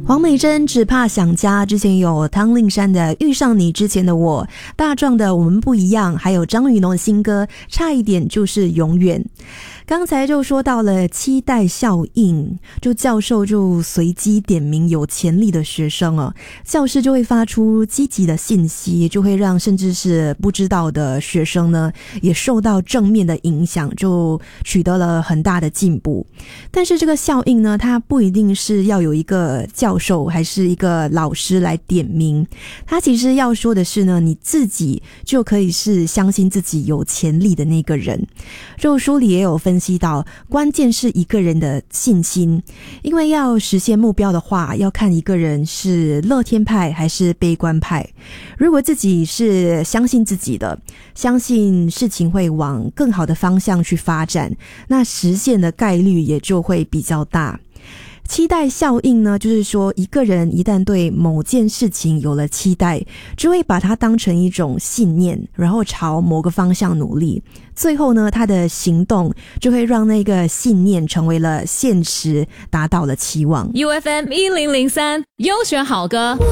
黄美珍只怕想家，之前有汤令山的遇上你之前的我，大壮的我们不一样，还有张雨农的新歌差一点就是永远。刚才就说到了期待效应，就教授就随机点名有潜力的学生哦，教师就会发出积极的信息，就会让甚至是不知道的学生呢也受到正面的影响，就取得了很大的进步。但是这个效应呢，它不一定是要有一个教授还是一个老师来点名，它其实要说的是呢，你自己就可以是相信自己有潜力的那个人。就书里也有分析到，关键是一个人的信心，因为要实现目标的话，要看一个人是乐天派还是悲观派。如果自己是相信自己的，相信事情会往更好的方向去发展，那实现的概率也就会比较大。期待效应呢，就是说一个人一旦对某件事情有了期待，就会把它当成一种信念，然后朝某个方向努力，最后呢，他的行动就会让那个信念成为了现实，达到了期望。 UFM 1003优选好歌。